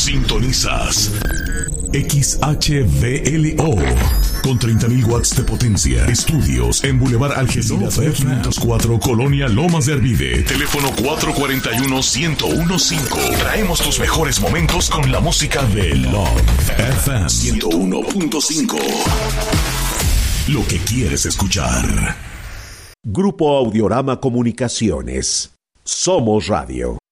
Sintonizas XHVLO con 30.000 watts de potencia. Estudios en Boulevard Algeciras 504, Colonia Lomas de Arvide. Teléfono 441-1015. Traemos tus mejores momentos con la música de Love FM 101.5. Lo que quieres escuchar. Grupo Audiorama Comunicaciones. Somos Radio.